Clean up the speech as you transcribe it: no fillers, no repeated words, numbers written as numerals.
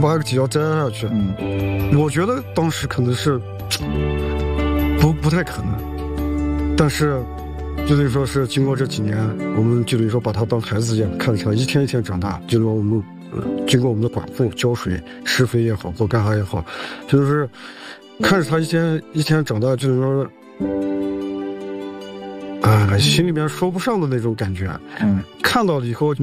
挖个犄角栽下去。我觉得当时可能是不太可能，但是就等于说是经过这几年，我们就等于说把他当孩子一样看着他一天一天长大，就说我们经过我们的管控、浇水、施肥也好，或干啥也好，就是看着他一天一天长大，就是说心里面说不上的那种感觉。看到了以后。